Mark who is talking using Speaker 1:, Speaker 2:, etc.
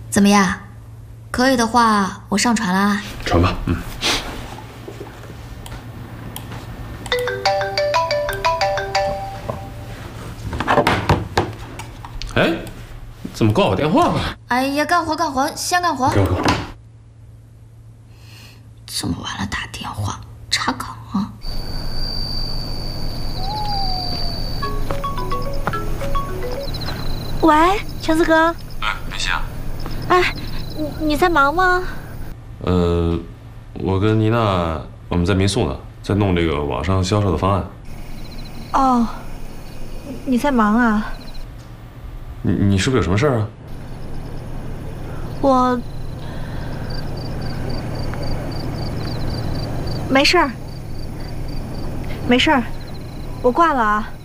Speaker 1: 怎么样？可以的话，我上传了啊。
Speaker 2: 传吧，哎，怎么挂我电话呢？
Speaker 1: 哎呀，干活，先干活。
Speaker 2: 干活。
Speaker 1: 这么晚了打电话，查岗啊？
Speaker 3: 喂，橙子哥。
Speaker 2: 梅西啊。
Speaker 3: 哎，你在忙吗？
Speaker 2: 我跟妮娜我们在民宿呢，在弄这个网上销售的方案。
Speaker 3: 哦，你在忙啊？
Speaker 2: 你是不是有什么事儿啊？
Speaker 3: 我没事儿，我挂了啊。